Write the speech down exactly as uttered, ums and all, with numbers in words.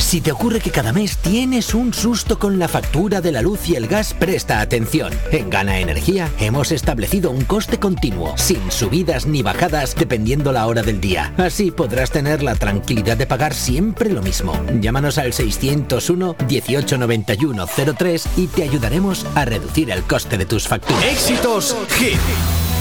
Si te ocurre que cada mes tienes un susto con la factura de la luz y el gas, presta atención. En Gana Energía hemos establecido un coste continuo, sin subidas ni bajadas dependiendo la hora del día. Así podrás tener la tranquilidad de pagar siempre lo mismo. Llámanos al seiscientos uno, dieciocho noventa y uno cero tres y te ayudaremos a reducir el coste de tus facturas. Éxitos Hit.